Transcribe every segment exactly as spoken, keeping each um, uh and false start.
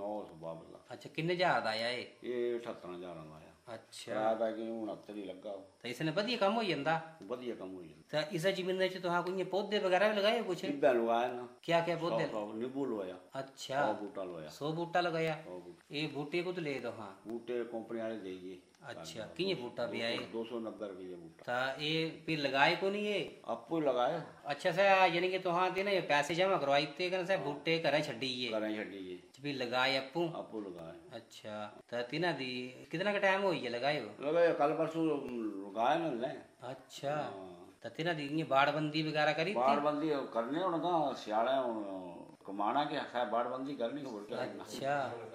बहुत बाबला। अच्छा किन्ने हजार दा आया ये अठहत्तर हजार दा आया। अच्छा पै कि उनहत्तर ही लगा। तो इसने वधिया काम हो जाता। वधिया काम हो जाता। तो इस जमीन च तुहां कोई पौधे वगैरह भी लगाए कुछ? इब्बे लगाया ना। क्या क्या पौधे? नींबू लगाया। अच्छा सौ बूटा लगाया। सौ बूटा लगाया। ये बूटे को तो ले दो। हाँ बूटे कंपनी वाले देइए। अच्छा किए बूटा भी आए? दो सौ नब्बे रुपये बूटा। ता ये फिर लगाए को नहीं है? आपको लगाया। अच्छा सर यानी कि तुहां ते ना पैसे जमा करवाई ते कन सर बूटे घरें छड्डीए। घरें छड्डीए। फिर लगाए आपू? आपू लगाए। अच्छा तो तिना दी कितना का टाइम हो गया लगाए हो? लगाए कल परसों लगाए ना ले। अच्छा तो तिना दी ये बाड़बंदी वगैरह करी? बाड़बंदी करने हुन तां सियाले हुन कमाना के है बाड़बंदी करनी को बोल। अच्छा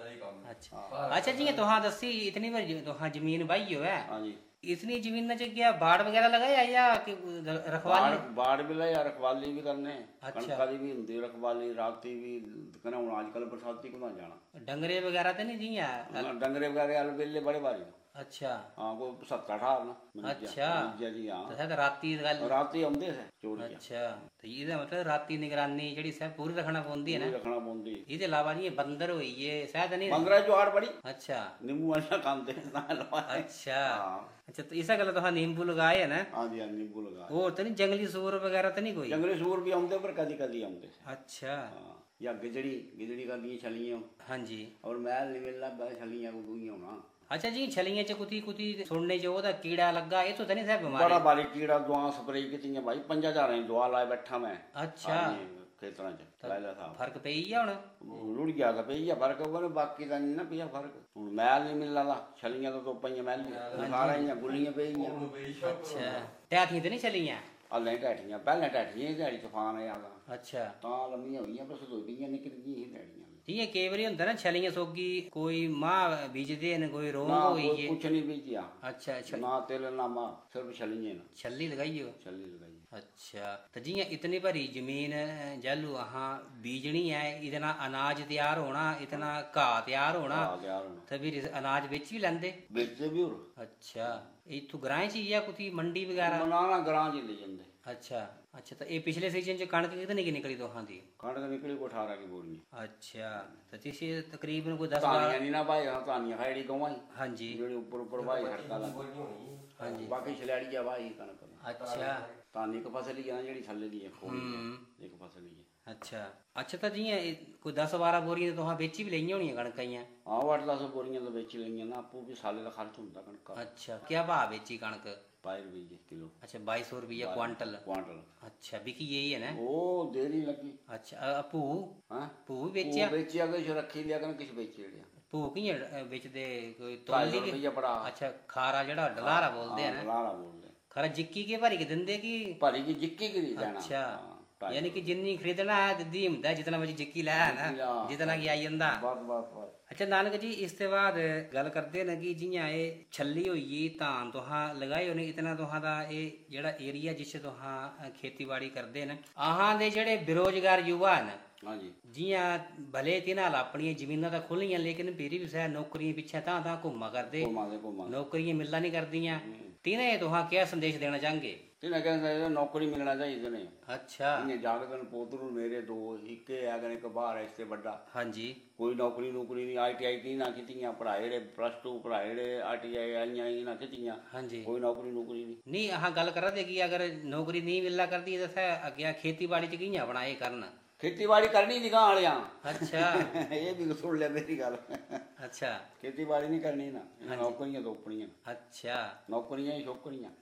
अच्छा अच्छा जी तुहां दसी इतनी बार तुहां जमीन बाई हो है? हां जी। इतनी जमीन में क्या बाड़ वगैरह लगाया या कि रखवाली? बाड़ भी लगाया रखवाली भी करने। अच्छा कणका दी भी हुंदी रखवाली राती भी कने हुन आजकल बरसाती को ना जाना। डंगरे वगैरह तो नहीं जिया? डंगरे वगैरह अल वेले बड़े बारी। अच्छा हां को सत्तर अठार ना। अच्छा जी हां तो है राती राती आंदे से चोर। अच्छा तो ये मतलब राती निगरानी जेडी सब पूरी रखना पौंदी है ना? रखना पौंदी। इसके अलावा जी बंदर होई ये शायद नहीं? बंदरा जो आड़ बड़ी। अच्छा नींबू वाला काम दे ना। अच्छा अच्छा तो इसा गल तो नींबू लगाए है ना? हां जी नींबू लगाए। और तो नहीं जंगली सूर वगैरह तो नहीं कोई? जंगली सूर भी आंदे पर कदी कदी आंदे। अच्छा या गिजड़ी गिजड़ी का दी छलियां। हां जी और मैल नहीं मिलना बस छलियां को दूई होना। अच्छा जी छलियां च कुती कुती सुनने जो ओदा कीड़ा लगा ये तो नहीं साहब बीमारी? बड़ा बारी कीड़ा दवा स्प्रे कीती भाई पांच हजार दी दवा लाए बैठा मैं। अच्छा खेतरां च लाया था। फर्क पई गया हुन? रुड़ गया था पई गया फर्क पर बाकी दा नहीं ना पिया फर्क। हुन मैल नहीं मिलना छलियां तो तो पईयां मैल सारा इयां गुलियां पेईयां। अच्छा टैठियां ते नहीं छलियां? हल्ले टैठियां पहले टैठियां ध्याड़ी तूफान आया था। अच्छा तां लम्मियां होईयां बस दो पियां निकल गई ही ध्याड़ियां। जियां केई बारी हुंदा ना छलियां सोगी कोई मां बीजदे न कोई रोंग होई है? कुछ नहीं बीजिया। अच्छा अच्छा ना तेल ना मां सिर्फ छलियां ना। छल्ली लगाई हो? छल्ली लगाई। अच्छा तो जियां इतनी भरी जमीन जैलू अहां बीजनी है इतना अनाज तैयार होना इतना घाह तैयार होना तो फिर अनाज बेच भी लैंदे? बेचदे भी होर। अच्छा इत्थू ग्रां च या कुछ मंडी वगैरह? ना ना ग्रां च ले जांदे। अच्छा अच्छा तो ये पिछले सीजन च कणक कितने की निकली तुहां दी? कणक निकली को अठारह की बोरी। अच्छा तो तिसे तकरीबन कोई दस तानियां नहीं ना भाई हां तानियां खाड़ी गवाई। हां जी जेडी ऊपर ऊपर भाई हड़का लग। हां जी बाकी छलैड़िया भाई कणक। अच्छा तानी एक फसल ही है ना जेडी थल्ले दी है खोल एक फसल ही है। अच्छा अच्छा तो जियां कोई दस बारह बोरियां तुहां बेची भी लईयां होणियां कणकां इयां? हां अठ दस बोरियां तो बेची लईयां ना आपू भी साले दा खर्च हुंदा कणका। अच्छा क्या भाव बेची कणक? बाई रुपये किलो। अच्छा बाई सौ रुपया क्वांटल? क्वांटल। अच्छा बिकी यही है ना? ओ देरी लगी। अच्छा भू? हां भू बेचिया? बेचिया किश रखी लिया कन किश बेची लिया। भू कियां बेचदे कोई तोली रुपया पड़ा? अच्छा खारा जेड़ा डलारा बोलदे है ना? डलारा बोलदे। खरा जिक्की के भरी के दिंदे की? भरी की जिक्की की देना। अच्छा यानी कि जिन्नी खरीदना है तो दी हुंदा जितना मर्जी जिक्की लै ना जितना की आई जंदा। बस बस बस। अच्छा नानक जी इस ते बाद गल करदे न कि जियां ए छल्ली होई गेई धान तुहां लगाए होने इतना तुहां दा ए जेड़ा एरिया जिस तुहां खेतीबाड़ी करदे न अहां दे जेड़े बेरोजगार युवा न हां जी जियां भले तिन्हां अपनी जमीनां तां खुल्लियां लेकिन फिर भी सह नौकरियां पिछे तां तां घुम्मा करदे नौकरियां मिलना नहीं करदियां तिन्हें तुहां क्या संदेश देना चाहंगे? तिन्हें कहंदे नौकरी मिलना चाहिए ने। अच्छा इन्हें जागदन पोतरू मेरे दो इक्के है अगर एक बाहर है इससे बड़ा। हां जी कोई नौकरी नौकरी नहीं आईटीआई की ना कीतियां पढ़ाए रे प्लस टू पढ़ाए रे आईटीआई आईयां ना कीतियां। हां जी कोई नौकरी नौकरी नहीं नहीं अहां गल करा दे कि अगर नौकरी नहीं मिलना करदी तो सह अगे खेतीबाड़ी च कियां अपना ए करन? खेतीबाड़ी करनी निगाह वालियां। अच्छा ये भी सुन ले मेरी गल। अच्छा खेतीबाड़ी नहीं करनी ना नौकरियां तो अपनियां। अच्छा नौकरियां ही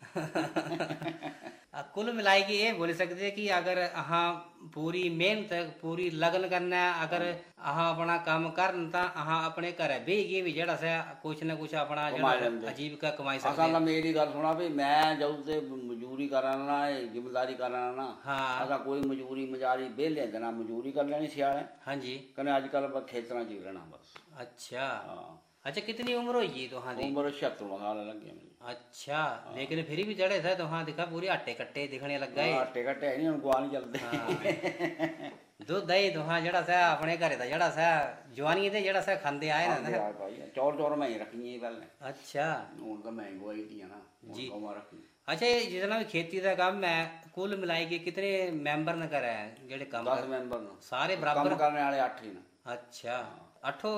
छोकरियां। कुल मिलाई के ये बोल सकते कि अगर अहां पूरी मेहनत पूरी लगन करना अगर अहां अपना काम करन तां अहां अपने घरे बेही के भी जेड़ा सा कुछ ना कुछ अपना आजीविका कमाई सकदे। असां मेरी गल सुना भी मैं जदों ते मजदूरी करां ना जिम्मेदारी करां ना असां कोई मजदूरी मजारी बेले देना मजदूरी कर लेनी सियाले। हां जी कने अजकल खेतरां च रहना बस। अच्छा अच्छा कितनी उम्र होई गई तुहां दी? उम्र छिहत्तर साल लग गए। अच्छा लेकिन फिर भी जड़े थे तुहां दिखा पूरे आटे कट्टे दिखने लगा है। आटे कट्टे है नहीं हुन गुआ नहीं चलदे। दुध दही तुहां जेड़ा सा अपने घरे दा जेड़ा सा जवानी ते जेड़ा सा खांदे आए ना चौर चौर मैं रखी पहले। अच्छा हुन तो मैं गवाई दी ना जी रखी। अच्छा ये जितना भी खेती का काम है कुल मिलाई के कितने मेंबर न करे जेड़े काम? दस मेंबर न सारे बराबर करने वाले अठ ही न। अच्छा अठो